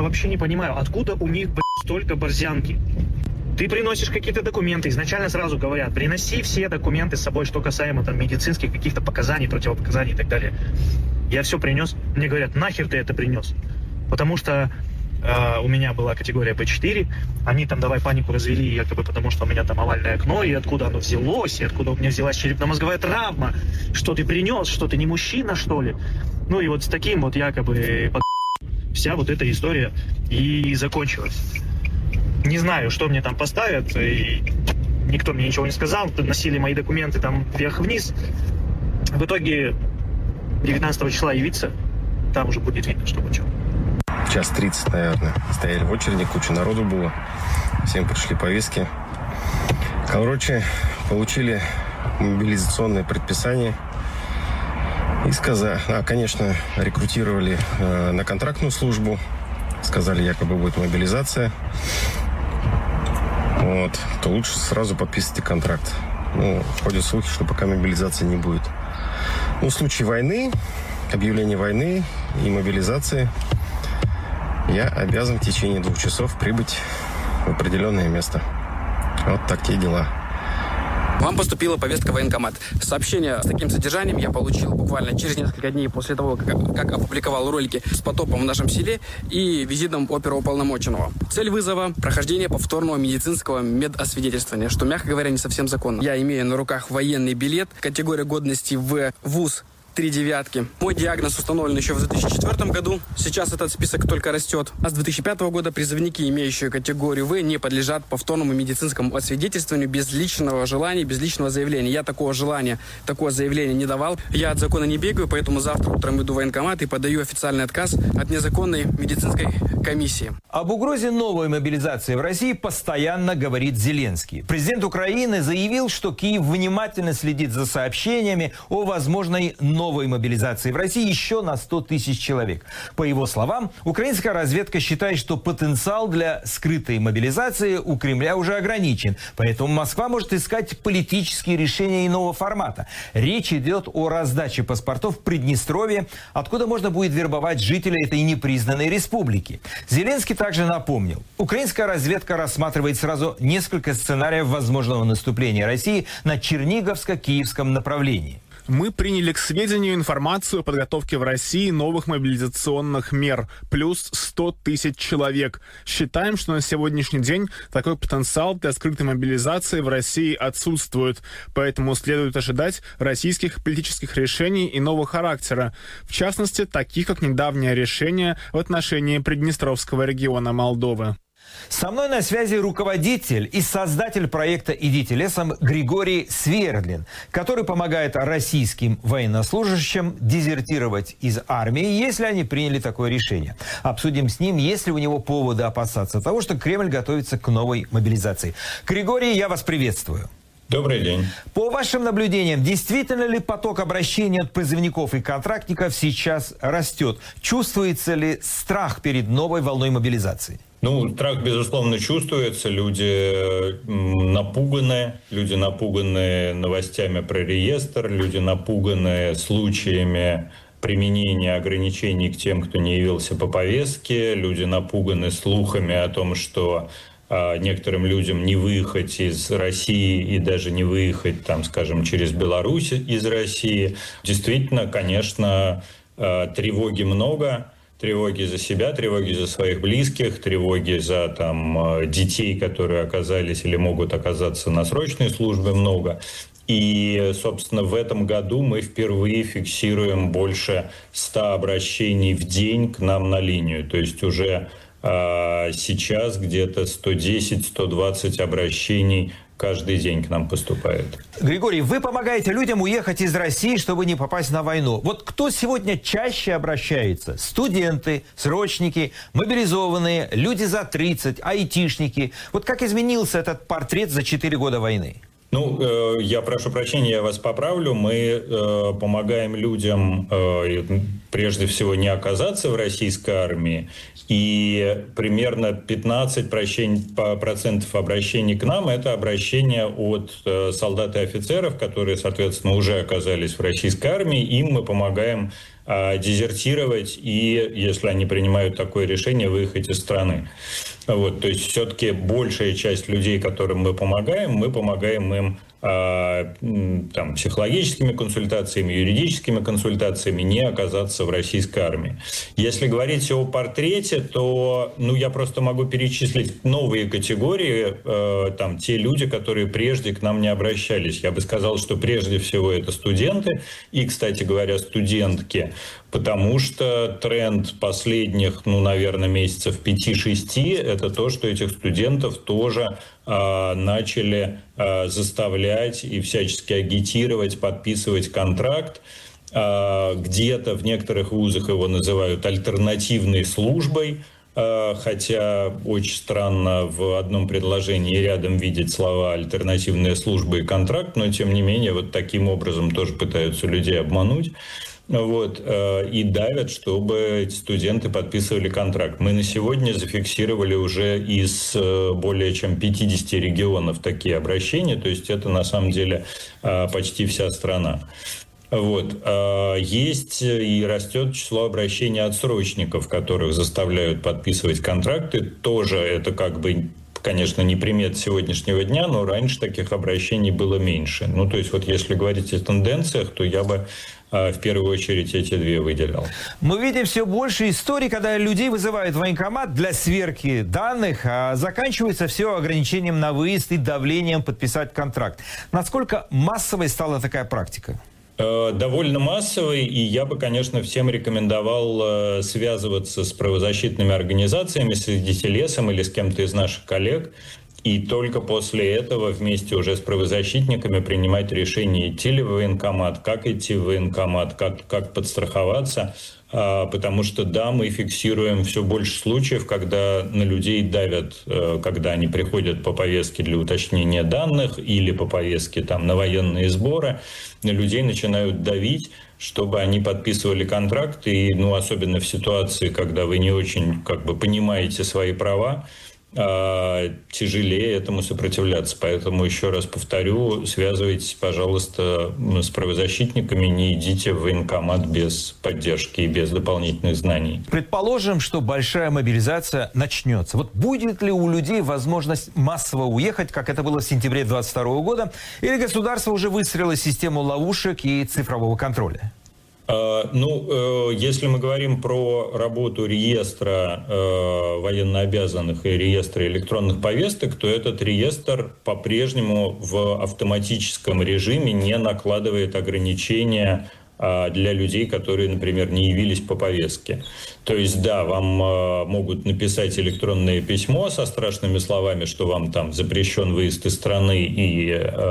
вообще не понимаю, откуда у них, столько борзянки. Ты приносишь какие-то документы, изначально сразу говорят, приноси все документы с собой, что касаемо там медицинских каких-то показаний, противопоказаний и так далее. Я все принес, мне говорят, нахер ты это принес? Потому что у меня была категория Б4, они там давай панику развели, якобы потому что у меня там овальное окно, и откуда оно взялось, и откуда у меня взялась черепно-мозговая травма, что ты принес, что ты не мужчина, что ли? Ну и вот с таким вот якобы вся вот эта история и закончилась. Не знаю, что мне там поставят, и никто мне ничего не сказал, носили мои документы там вверх-вниз. В итоге 19 числа явиться, там уже будет видно, что почему. Час 30, наверное. Стояли в очереди, куча народу было. Всем пришли повестки. Короче, получили мобилизационное предписание. И сказали, конечно, рекрутировали на контрактную службу. Сказали, якобы будет мобилизация. Вот, то лучше сразу подписывайте контракт. Ну, ходят слухи, что пока мобилизации не будет. Ну, в случае войны, объявления войны и мобилизации, я обязан в течение 2 часов прибыть в определенное место. Вот такие дела. Вам поступила повестка в военкомат. Сообщение с таким содержанием я получил буквально через несколько дней после того, как опубликовал ролики с потопом в нашем селе и визитом оперуполномоченного. Цель вызова – прохождение повторного медицинского медосвидетельствования, что, мягко говоря, не совсем законно. Я имею на руках военный билет, категория годности в ВУЗ 3 девятки. Мой диагноз установлен еще в 2004 году. Сейчас этот список только растет. А с 2005 года призывники, имеющие категорию В, не подлежат повторному медицинскому освидетельствованию без личного желания, без личного заявления. Я такого желания, такого заявления не давал. Я от закона не бегаю, поэтому завтра утром иду в военкомат и подаю официальный отказ от незаконной медицинской комиссии. Об угрозе новой мобилизации в России постоянно говорит Зеленский. Президент Украины заявил, что Киев внимательно следит за сообщениями о возможной новой мобилизации в России еще на 100 тысяч человек. По его словам, украинская разведка считает, что потенциал для скрытой мобилизации у Кремля уже ограничен. Поэтому Москва может искать политические решения иного формата. Речь идет о раздаче паспортов в Приднестровье, откуда можно будет вербовать жителей этой непризнанной республики. Зеленский также напомнил, украинская разведка рассматривает сразу несколько сценариев возможного наступления России на Черниговско-Киевском направлении. Мы приняли к сведению информацию о подготовке в России новых мобилизационных мер, плюс 100 тысяч человек. Считаем, что на сегодняшний день такой потенциал для скрытой мобилизации в России отсутствует, поэтому следует ожидать российских политических решений иного характера, в частности, таких как недавнее решение в отношении Приднестровского региона Молдовы. Со мной на связи руководитель и создатель проекта «Идите лесом» Григорий Свердлин, который помогает российским военнослужащим дезертировать из армии, если они приняли такое решение. Обсудим с ним, есть ли у него поводы опасаться того, что Кремль готовится к новой мобилизации. Григорий, я вас приветствую. Добрый день. По вашим наблюдениям, действительно ли поток обращений от призывников и контрактников сейчас растет? Чувствуется ли страх перед новой волной мобилизации? Ну, страх, безусловно, чувствуется. Люди напуганы новостями про реестр, люди напуганы случаями применения ограничений к тем, кто не явился по повестке, люди напуганы слухами о том, что некоторым людям не выехать из России и даже не выехать, там, скажем, через Беларусь из России. Действительно, конечно, тревоги много. Тревоги за себя, тревоги за своих близких, тревоги за детей, которые оказались или могут оказаться на срочной службе, много. И, собственно, в этом году мы впервые фиксируем больше 100 обращений в день к нам на линию. То есть уже сейчас где-то 110-120 обращений каждый день к нам поступает. Григорий, вы помогаете людям уехать из России, чтобы не попасть на войну. Вот кто сегодня чаще обращается? Студенты, срочники, мобилизованные, люди за 30, айтишники. Вот как изменился этот портрет за 4 года войны? Ну, я прошу прощения, я вас поправлю. Мы помогаем людям, прежде всего, не оказаться в российской армии. И примерно 15% обращений к нам – это обращения от солдат и офицеров, которые, соответственно, уже оказались в российской армии. Им мы помогаем дезертировать и, если они принимают такое решение, выехать из страны. Вот, то есть все-таки большая часть людей, которым мы помогаем им там, психологическими консультациями, юридическими консультациями, не оказаться в российской армии. Если говорить о портрете, то я просто могу перечислить новые категории, там, те люди, которые прежде к нам не обращались. Я бы сказал, что прежде всего это студенты и, кстати говоря, студентки, потому что тренд последних, наверное, месяцев 5-6 – это то, что этих студентов тоже начали заставлять и всячески агитировать, подписывать контракт. Где-то в некоторых вузах его называют альтернативной службой, хотя очень странно в одном предложении рядом видеть слова «альтернативная служба» и «контракт», но тем не менее вот таким образом тоже пытаются людей обмануть. Вот, и давят, чтобы эти студенты подписывали контракт. Мы на сегодня зафиксировали уже из более чем 50 регионов такие обращения, то есть это на самом деле почти вся страна. Вот. Есть и растет число обращений отсрочников, которых заставляют подписывать контракты. Тоже это как бы, конечно, не примет сегодняшнего дня, но раньше таких обращений было меньше. То есть вот если говорить о тенденциях, то я бы в первую очередь эти две выделял. Мы видим все больше историй, когда людей вызывают в военкомат для сверки данных, а заканчивается все ограничением на выезд и давлением подписать контракт. Насколько массовой стала такая практика? Довольно массовый, и я бы, конечно, всем рекомендовал связываться с правозащитными организациями, с Дителесом или с кем-то из наших коллег, и только после этого вместе уже с правозащитниками принимать решение, идти ли в военкомат, как идти в военкомат, как подстраховаться. Потому что, да, мы фиксируем все больше случаев, когда на людей давят, когда они приходят по повестке для уточнения данных или по повестке на военные сборы, на людей начинают давить, чтобы они подписывали контракт, и, особенно в ситуации, когда вы не очень понимаете свои права, тяжелее этому сопротивляться. Поэтому, еще раз повторю, связывайтесь, пожалуйста, с правозащитниками, не идите в военкомат без поддержки и без дополнительных знаний. Предположим, что большая мобилизация начнется. Вот будет ли у людей возможность массово уехать, как это было в сентябре 2022 года, или государство уже выстроило систему ловушек и цифрового контроля? Если мы говорим про работу реестра военнообязанных и реестра электронных повесток, то этот реестр по-прежнему в автоматическом режиме не накладывает ограничения для людей, которые, например, не явились по повестке. То есть, да, вам могут написать электронное письмо со страшными словами, что вам там запрещен выезд из страны и,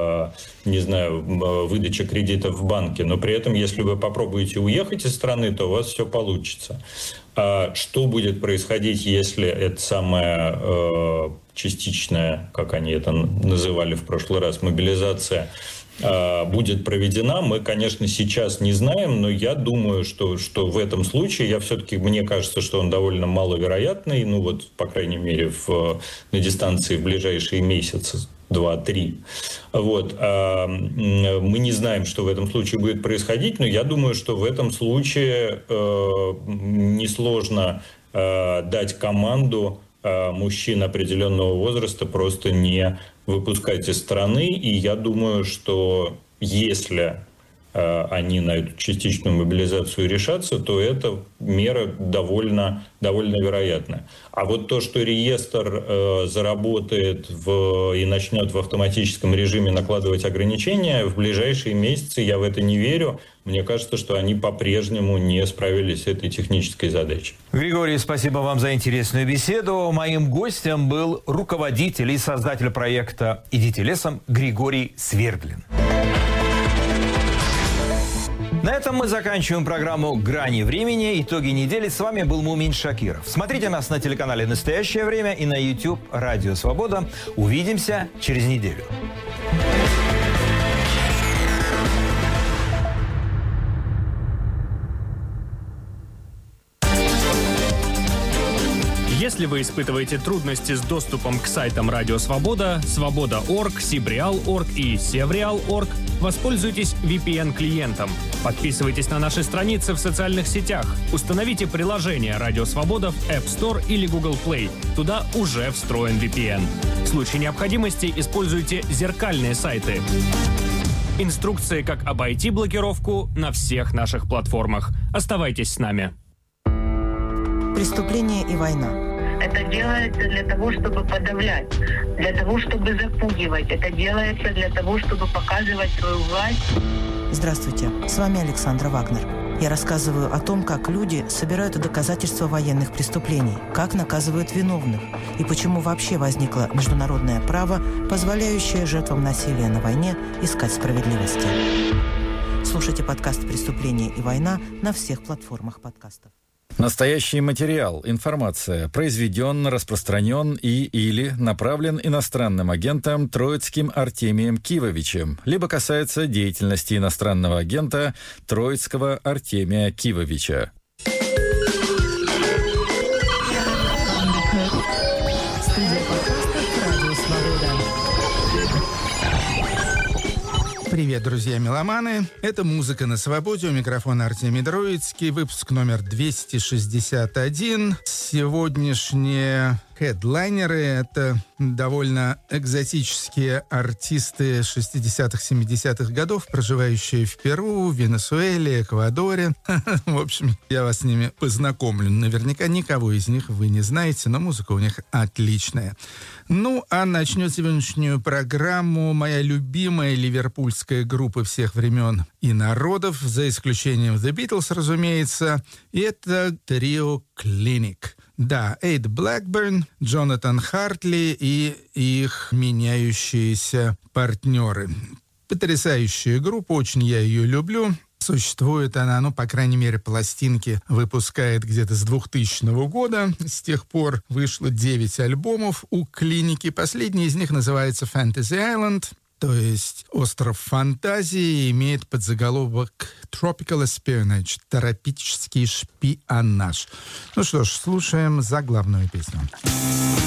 выдача кредитов в банке, но при этом, если вы попробуете уехать из страны, то у вас все получится. Что будет происходить, если это самая частичная, как они это называли в прошлый раз, мобилизация, будет проведена, мы, конечно, сейчас не знаем, но я думаю, что в этом случае, мне кажется, что он довольно маловероятный, по крайней мере, на дистанции в ближайшие месяцы, 2-3. Вот. Мы не знаем, что в этом случае будет происходить, но я думаю, что в этом случае несложно дать команду мужчин определенного возраста просто не выпускать из страны. И я думаю, что если они на эту частичную мобилизацию решатся, то эта мера довольно вероятна. А вот то, что реестр заработает и начнет в автоматическом режиме накладывать ограничения, в ближайшие месяцы я в это не верю. Мне кажется, что они по-прежнему не справились с этой технической задачей. Григорий, спасибо вам за интересную беседу. Моим гостем был руководитель и создатель проекта «Идите лесом» Григорий Свердлин. На этом мы заканчиваем программу «Грани времени». Итоги недели. С вами был Мумин Шакиров. Смотрите нас на телеканале «Настоящее время» и на YouTube «Радио Свобода». Увидимся через неделю. Если вы испытываете трудности с доступом к сайтам Радио Свобода, Свобода.орг, Сибреал.орг и Севреал.орг, воспользуйтесь VPN-клиентом. Подписывайтесь на наши страницы в социальных сетях. Установите приложение Радио Свобода в App Store или Google Play. Туда уже встроен VPN. В случае необходимости используйте зеркальные сайты. Инструкции, как обойти блокировку, на всех наших платформах. Оставайтесь с нами. Преступление и война. Это делается для того, чтобы подавлять, для того, чтобы запугивать. Это делается для того, чтобы показывать свою власть. Здравствуйте, с вами Александра Вагнер. Я рассказываю о том, как люди собирают доказательства военных преступлений, как наказывают виновных и почему вообще возникло международное право, позволяющее жертвам насилия на войне искать справедливости. Слушайте подкаст «Преступление и война» на всех платформах подкастов. Настоящий материал, информация произведен, распространен или направлен иностранным агентом Троицким Артемием Кивовичем, либо касается деятельности иностранного агента Троицкого Артемия Кивовича. Студия подкастов «Радио Свобода». Привет, друзья-меломаны. Это «Музыка на свободе». У микрофона Артемий Троицкий. Выпуск номер 261. Сегодняшние хедлайнеры — это довольно экзотические артисты 60-х, 70-х годов, проживающие в Перу, Венесуэле, Эквадоре. В общем, я вас с ними познакомлю. Наверняка никого из них вы не знаете, но музыка у них отличная. Ну, а начнет сегодняшнюю программу моя любимая ливерпульская группа всех времен и народов, за исключением The Beatles, разумеется. И это трио Clinic. Да, Эйд Блэкберн, Джонатан Хартли и их меняющиеся партнеры. Потрясающая группа, очень я ее люблю. Существует она, по крайней мере, пластинки выпускает где-то с 2000 года. С тех пор вышло 9 альбомов у Клиники. Последний из них называется Fantasy Island, то есть «Остров фантазии», имеет подзаголовок «Tropical Espionage» — «Тропический шпионаж». Ну что ж, слушаем заглавную песню.